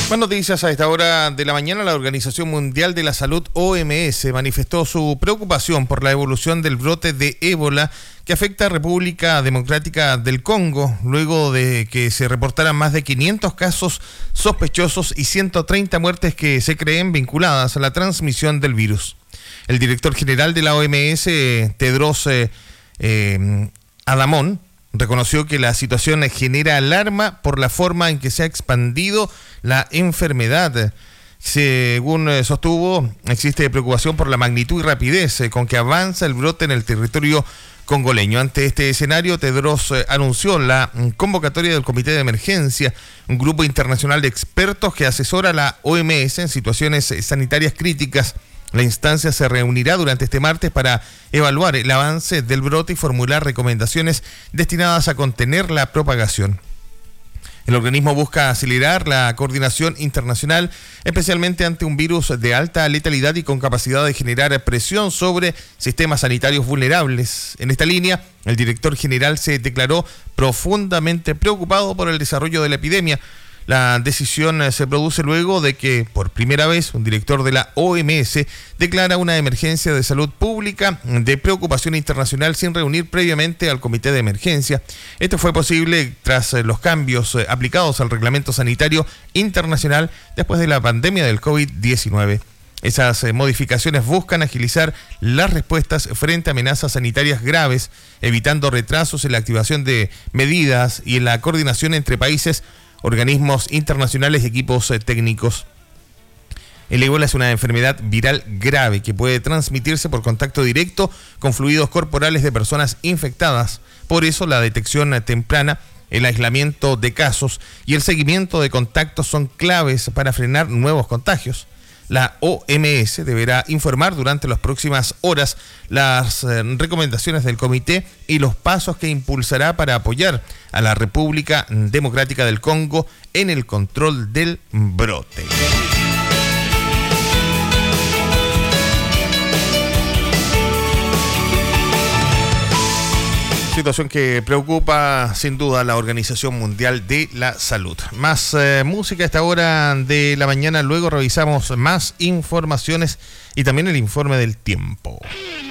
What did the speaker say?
Más noticias a esta hora de la mañana. La Organización Mundial de la Salud, OMS, manifestó su preocupación por la evolución del brote de ébola que afecta a República Democrática del Congo, luego de que se reportaran más de 500 casos sospechosos y 130 muertes que se creen vinculadas a la transmisión del virus. El director general de la OMS, Tedros Adhanom, reconoció que la situación genera alarma por la forma en que se ha expandido la enfermedad. Según sostuvo, existe preocupación por la magnitud y rapidez con que avanza el brote en el territorio congoleño. Ante este escenario, Tedros anunció la convocatoria del Comité de Emergencia, un grupo internacional de expertos que asesora a la OMS en situaciones sanitarias críticas. La instancia se reunirá durante este martes para evaluar el avance del brote y formular recomendaciones destinadas a contener la propagación. El organismo busca acelerar la coordinación internacional, especialmente ante un virus de alta letalidad y con capacidad de generar presión sobre sistemas sanitarios vulnerables. En esta línea, el director general se declaró profundamente preocupado por el desarrollo de la epidemia. La decisión se produce luego de que, por primera vez, un director de la OMS declara una emergencia de salud pública de preocupación internacional sin reunir previamente al Comité de Emergencia. Esto fue posible tras los cambios aplicados al Reglamento Sanitario Internacional después de la pandemia del COVID-19. Esas modificaciones buscan agilizar las respuestas frente a amenazas sanitarias graves, evitando retrasos en la activación de medidas y en la coordinación entre países, organismos internacionales y equipos técnicos. El ébola es una enfermedad viral grave que puede transmitirse por contacto directo con fluidos corporales de personas infectadas. Por eso, la detección temprana, el aislamiento de casos y el seguimiento de contactos son claves para frenar nuevos contagios. La OMS deberá informar durante las próximas horas las recomendaciones del comité y los pasos que impulsará para apoyar a la República Democrática del Congo en el control del brote. Situación que preocupa sin duda a la Organización Mundial de la Salud. Más música a esta hora de la mañana, luego revisamos más informaciones y también el informe del tiempo.